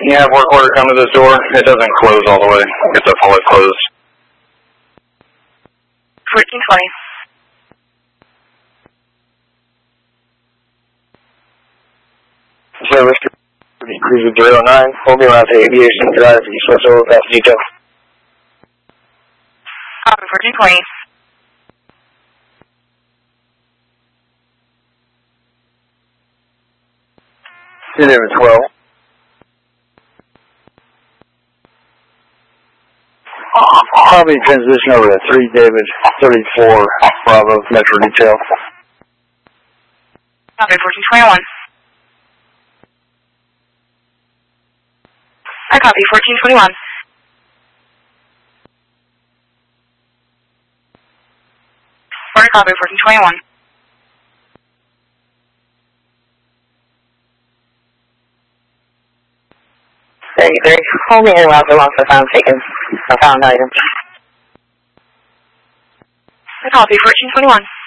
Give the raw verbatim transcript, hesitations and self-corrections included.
Yeah, work order come to this door. It doesn't close all the way. It's a fully closed. fourteen twenty. Service Cruiser zero nine. Hold me around to Aviation Drive. You switch over past detail. Copy, fourteen twenty. Two David twelve. Probably transition over to three David thirty-four Bravo Metro Detail. Copy, fourteen twenty-one. I copy, fourteen twenty-one. Order copy, fourteen twenty-one. thirty-three. Hold me in while the loss of found taken. I found item. I copy, fourteen twenty-one.